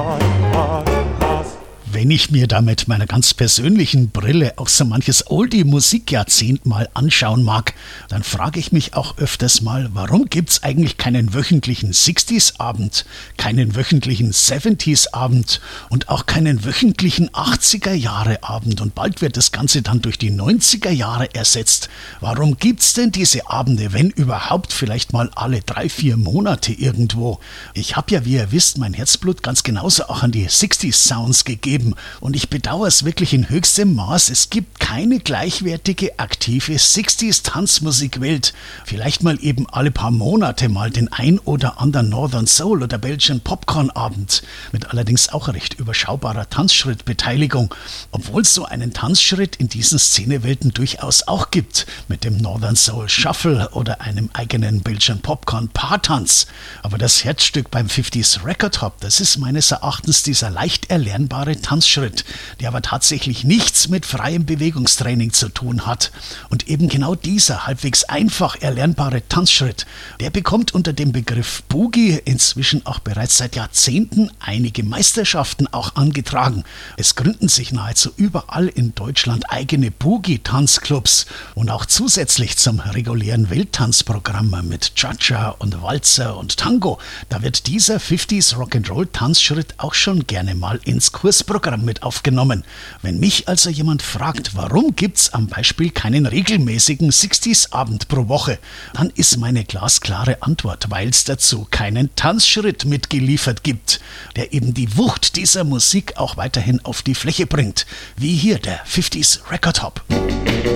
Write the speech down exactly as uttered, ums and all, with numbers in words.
Wenn ich mir da mit meiner ganz persönlichen Brille auch so manches Oldie-Musikjahrzehnt mal anschauen mag, dann frage ich mich auch öfters mal, warum gibt's eigentlich keinen wöchentlichen sechziger-Abend, keinen wöchentlichen siebziger-Abend und auch keinen wöchentlichen achtziger-Jahre-Abend und bald wird das Ganze dann durch die neunziger Jahre ersetzt. Warum gibt's denn diese Abende, wenn überhaupt vielleicht mal alle drei, vier Monate irgendwo? Ich habe ja, wie ihr wisst, mein Herzblut ganz genauso auch an die sechziger-Sounds gegeben. Und ich bedauere es wirklich in höchstem Maß. Es gibt keine gleichwertige, aktive sechziger-Tanzmusikwelt. Vielleicht mal eben alle paar Monate mal den ein oder anderen Northern Soul oder Belgian Popcorn Abend. Mit allerdings auch recht überschaubarer Tanzschrittbeteiligung. Obwohl es so einen Tanzschritt in diesen Szenewelten durchaus auch gibt. Mit dem Northern Soul Shuffle oder einem eigenen Belgian Popcorn Paartanz. Aber das Herzstück beim fünfziger Record Hop, das ist meines Erachtens dieser leicht erlernbare Tanzschritt, der aber tatsächlich nichts mit freiem Bewegungstraining zu tun hat. Und eben genau dieser halbwegs einfach erlernbare Tanzschritt, der bekommt unter dem Begriff Boogie inzwischen auch bereits seit Jahrzehnten einige Meisterschaften auch angetragen. Es gründen sich nahezu überall in Deutschland eigene Boogie-Tanzclubs und auch zusätzlich zum regulären Welttanzprogramm mit Cha-Cha und Walzer und Tango, da wird dieser fünfziger Rock'n'Roll-Tanzschritt auch schon gerne mal ins Kursprogramm mit aufgenommen. Wenn mich also jemand fragt, warum gibt's am Beispiel keinen regelmäßigen sechziger-Abend pro Woche, dann ist meine glasklare Antwort, weil es dazu keinen Tanzschritt mitgeliefert gibt, der eben die Wucht dieser Musik auch weiterhin auf die Fläche bringt, wie hier der fünfziger Record Hop.